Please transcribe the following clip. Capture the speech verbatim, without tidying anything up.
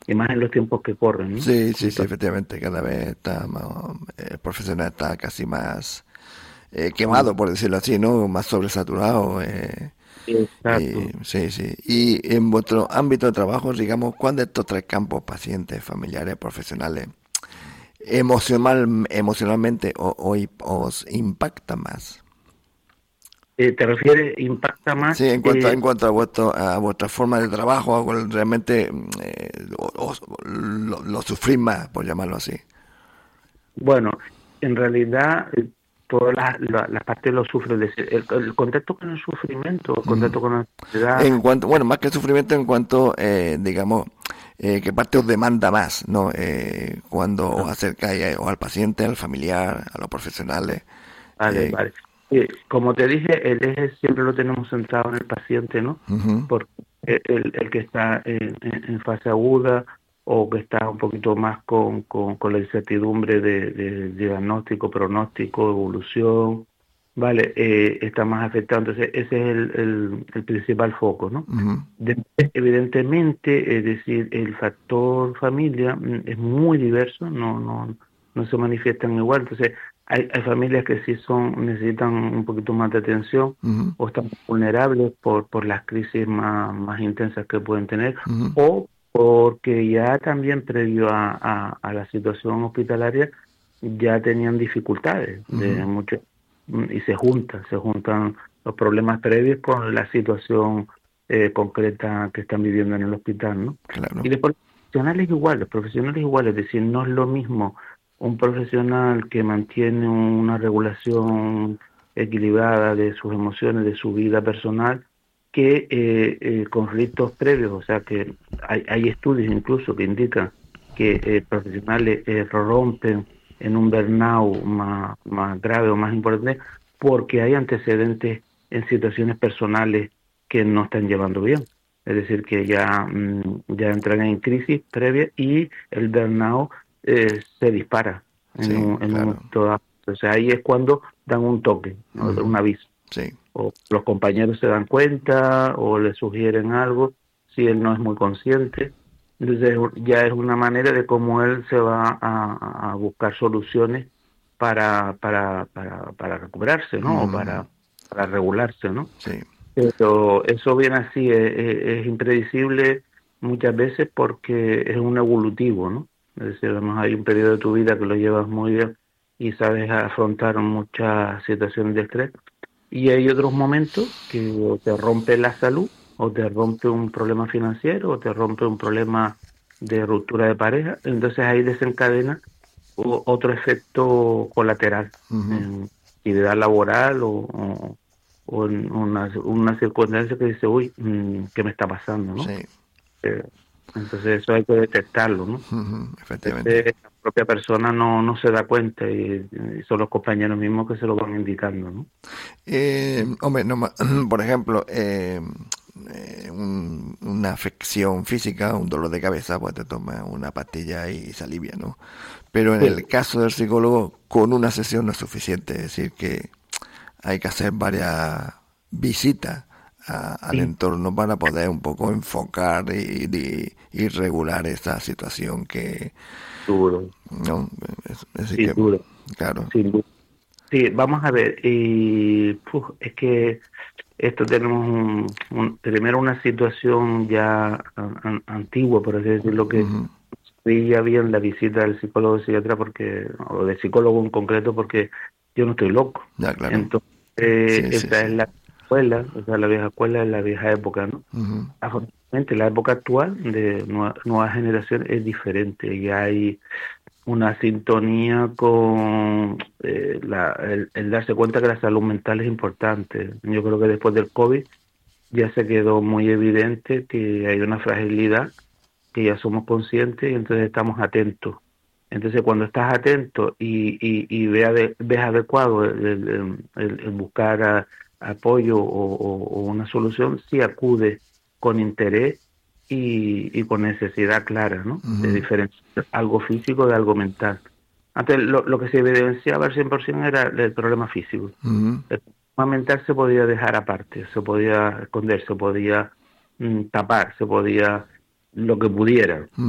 y más en los tiempos que corren, ¿no? Sí, sí, sí, Entonces, efectivamente, cada vez está más, el profesional está casi más eh, sí, quemado, por decirlo así, ¿no? Más sobresaturado. Eh, y, exacto. sí, sí. Y en vuestro ámbito de trabajo, digamos, ¿cuál de estos tres campos, pacientes, familiares, profesionales, emocional, emocionalmente o, o- os impacta más? Eh, ¿te refieres, impacta más? Sí, en cuanto a, Eh, en cuanto a, vuestro, a vuestra forma de trabajo, a cuál realmente mm, eh, os- lo, lo sufrís más, por llamarlo así. bueno, en realidad eh, todas las la, la partes lo sufren, es decir, el, el contacto con el sufrimiento, el Ujú. contacto con la enfermedad, En cuanto, bueno, más que sufrimiento, en cuanto, eh, digamos, eh, qué parte os demanda más, ¿no? Eh, cuando os acercáis eh, o al paciente, al familiar, a los profesionales. vale, Eh, vale. Eh, como te dije, el eje siempre lo tenemos centrado en el paciente, ¿no? ujú, Porque el, el que está en, en- en fase aguda o que está un poquito más con, con, con la incertidumbre de, de diagnóstico, pronóstico, evolución, ¿vale? Eh, está más afectado. Entonces, ese es el, el, el principal foco, ¿no? ujú, Después, evidentemente, es decir, el factor familia mm, es muy diverso, no, no, no se manifiestan igual. Entonces, hay, hay familias que sí son, necesitan un poquito más de atención ujú, o están vulnerables por, por las crisis más, más intensas que pueden tener, ujú, o porque ya también previo a, a, a la situación hospitalaria ya tenían dificultades de ujú. mucho, y se juntan, se juntan los problemas previos con la situación eh, concreta que están viviendo en el hospital, ¿no? Y Claro. después los profesionales igual, los profesionales iguales, es decir, no es lo mismo un profesional que mantiene una regulación equilibrada de sus emociones, de su vida personal, que eh, eh, conflictos previos, o sea que hay, hay estudios incluso que indican que eh, profesionales eh, rompen en un burnout más, más grave o más importante porque hay antecedentes en situaciones personales que no están llevando bien. Es decir, que ya, mm, ya entran en crisis previa y el burnout eh, se dispara en Sí, un, en un claro. momento dado. Entonces ahí es cuando dan un toque, ¿no? Un Ujú. aviso. Sí. O los compañeros se dan cuenta o le sugieren algo si él no es muy consciente. Entonces ya es una manera de cómo él se va a, a buscar soluciones para, para, para, para recuperarse, ¿no? O Ujú. para, para regularse, ¿no? Sí. Pero eso viene así, es, es- es impredecible muchas veces porque es un evolutivo, ¿no? Es decir, además hay un periodo de tu vida que lo llevas muy bien y sabes afrontar muchas situaciones de estrés. Y hay otros momentos que o te rompe la salud, o te rompe un problema financiero, o te rompe un problema de ruptura de pareja. Entonces ahí desencadena o- otro efecto colateral Ujú. en actividad laboral o, o, o en una, una circunstancia que dice, uy, mm, ¿qué me está pasando, no? Sí. Eh, entonces eso hay que detectarlo, ¿no? Ujú. A Efectivamente. veces la propia persona no, no se da cuenta y, y son los compañeros mismos que se lo van indicando, ¿no? Eh, hombre, no, ma- por ejemplo, eh, eh, un- una afección física, un dolor de cabeza, pues te tomas una pastilla y se alivia, ¿no? Pero en Sí, el caso del psicólogo, con una sesión no es suficiente, es decir, que hay que hacer varias visitas a- al sí, entorno para poder un poco enfocar y, y- y regular esa situación que, duro, ¿no? Es, es decir sí, que, duro, claro. sin duda. Sí, vamos a ver, y puf, es que esto tenemos un, un- primero una situación ya an- an- antigua, por así decirlo, que Ujú. veía bien la visita del psicólogo psiquiatra porque, o del psicólogo en concreto, porque yo no estoy loco. Ya, claro. Entonces, eh, Sí, sí, esa sí. es la escuela, o sea, la vieja escuela es la vieja época, ¿no? Ujú. Afortunadamente, la época actual de nueva, nueva generación es diferente y hay una sintonía con eh, la, el, el darse cuenta que la salud mental es importante. Yo creo que después del COVID ya se quedó muy evidente que hay una fragilidad, que ya somos conscientes y entonces estamos atentos. Entonces cuando estás atento y, y, y ve ade- ves adecuado el, el- el- el buscar a- apoyo o, o- o una solución, sí acude con interés y, y con necesidad clara, ¿no? De Ujú. diferenciar algo físico de algo mental. Antes lo, lo que se evidenciaba al cien por ciento era el problema físico. Ujú. El problema mental se podía dejar aparte, se podía esconder, se podía mm, tapar, se podía lo que pudiera.